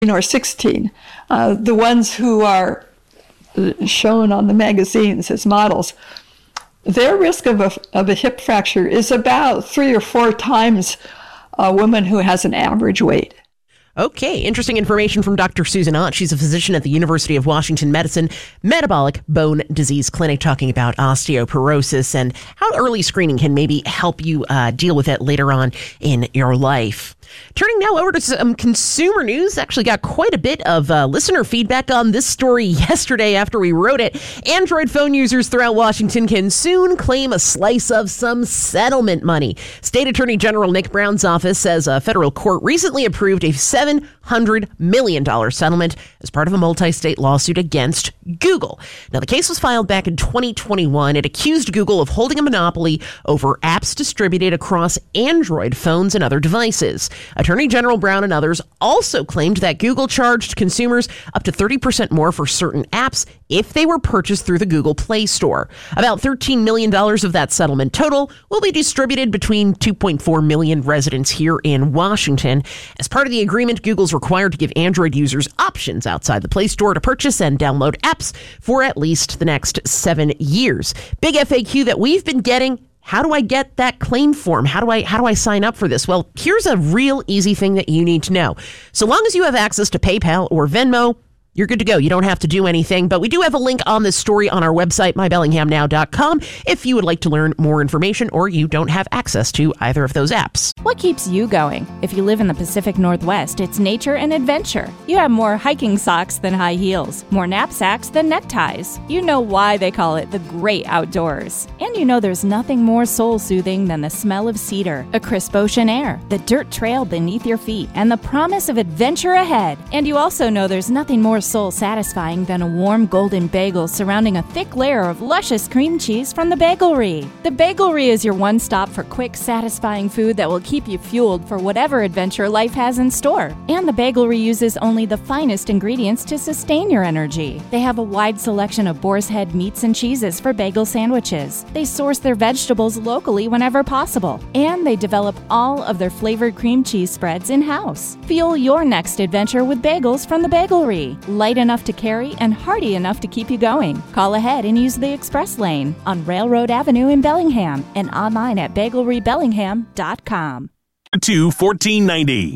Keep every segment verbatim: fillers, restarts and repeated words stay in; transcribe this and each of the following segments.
or sixteen. Uh, the ones who are shown on the magazines as models, their risk of a, of a hip fracture is about three or four times a woman who has an average weight. Okay, interesting information from Doctor Susan Ott. She's a physician at the University of Washington Medicine Metabolic Bone Disease Clinic, talking about osteoporosis and how early screening can maybe help you uh, deal with it later on in your life. Turning now over to some consumer news. Actually got quite a bit of uh, listener feedback on this story yesterday after we wrote it. Android phone users throughout Washington can soon claim a slice of some settlement money. State Attorney General Nick Brown's office says a federal court recently approved a seven hundred million dollars settlement as part of a multi-state lawsuit against Google. Now, the case was filed back in twenty twenty-one. It accused Google of holding a monopoly over apps distributed across Android phones and other devices. Attorney General Brown and others also claimed that Google charged consumers up to thirty percent more for certain apps if they were purchased through the Google Play Store. About thirteen million dollars of that settlement total will be distributed between two point four million residents here in Washington. As part of the agreement, Google's required to give Android users options outside the Play Store to purchase and download apps for at least the next seven years. Big F A Q that we've been getting. How do I get that claim form? How do I how do I sign up for this? Well, here's a real easy thing that you need to know. So long as you have access to PayPal or Venmo, you're good to go. You don't have to do anything, but we do have a link on this story on our website, my bellingham now dot com, if you would like to learn more information or you don't have access to either of those apps. What keeps you going? If you live in the Pacific Northwest, it's nature and adventure. You have more hiking socks than high heels, more knapsacks than neckties. You know why they call it the great outdoors. And you know there's nothing more soul-soothing than the smell of cedar, a crisp ocean air, the dirt trail beneath your feet, and the promise of adventure ahead. And you also know there's nothing more soul satisfying than a warm golden bagel surrounding a thick layer of luscious cream cheese from the Bagelry. The Bagelry is your one stop for quick, satisfying food that will keep you fueled for whatever adventure life has in store. And the Bagelry uses only the finest ingredients to sustain your energy. They have a wide selection of boar's head meats and cheeses for bagel sandwiches. They source their vegetables locally whenever possible. And they develop all of their flavored cream cheese spreads in-house. Fuel your next adventure with bagels from the Bagelry. Light enough to carry and hearty enough to keep you going. Call ahead and use the express lane on Railroad Avenue in Bellingham and online at bagelry bellingham dot com. To fourteen ninety.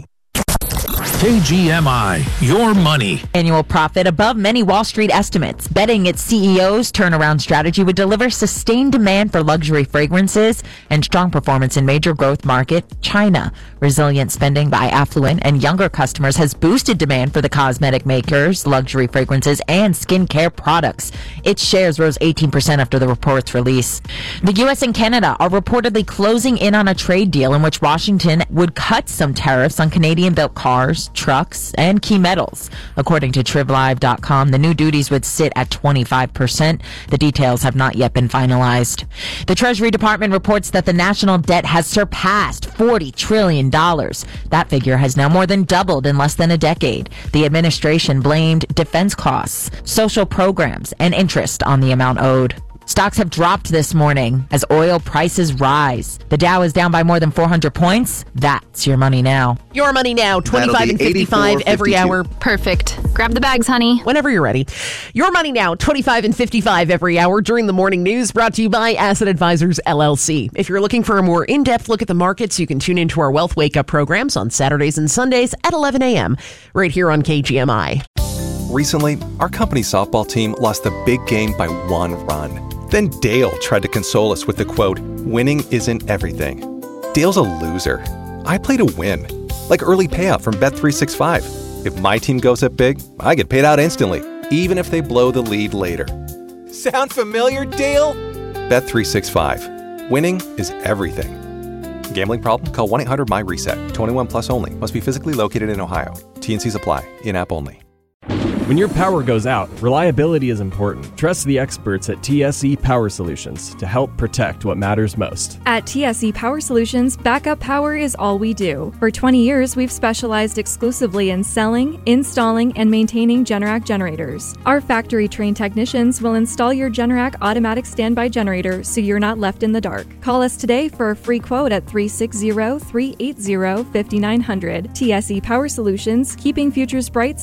K G M I, your money. Annual profit above many Wall Street estimates, betting its C E O's turnaround strategy would deliver sustained demand for luxury fragrances and strong performance in major growth market, China. Resilient spending by affluent and younger customers has boosted demand for the cosmetic makers, luxury fragrances, and skincare products. Its shares rose eighteen percent after the report's release. The U S and Canada are reportedly closing in on a trade deal in which Washington would cut some tariffs on Canadian-built cars, trucks, and key metals. According to Triv Live dot com, the new duties would sit at twenty-five percent. The details have not yet been finalized. The Treasury Department reports that the national debt has surpassed forty trillion dollars. That figure has now more than doubled in less than a decade. The administration blamed defense costs, social programs, and interest on the amount owed. Stocks have dropped this morning as oil prices rise. The Dow is down by more than four hundred points. That's your money now. Your money now, twenty-five and fifty-five every hour. Perfect. Grab the bags, honey. Whenever you're ready. Your money now, twenty-five and fifty-five every hour during the morning news, brought to you by Asset Advisors, L L C. If you're looking for a more in-depth look at the markets, you can tune into our Wealth Wake Up programs on Saturdays and Sundays at eleven a.m. right here on K G M I. Recently, our company's softball team lost the big game by one run. Then Dale tried to console us with the quote, "Winning isn't everything." Dale's a loser. I play to win. Like early payout from Bet three sixty-five. If my team goes up big, I get paid out instantly, even if they blow the lead later. Sound familiar, Dale? Bet three sixty-five. Winning is everything. Gambling problem? Call one eight hundred M Y reset. twenty-one plus only. Must be physically located in Ohio. T and Cs apply. In-app only. When your power goes out, reliability is important. Trust the experts at T S E Power Solutions to help protect what matters most. At T S E Power Solutions, backup power is all we do. For twenty years, we've specialized exclusively in selling, installing, and maintaining Generac generators. Our factory-trained technicians will install your Generac automatic standby generator so you're not left in the dark. Call us today for a free quote at three six zero, three eight zero, five nine zero zero. T S E Power Solutions, keeping futures bright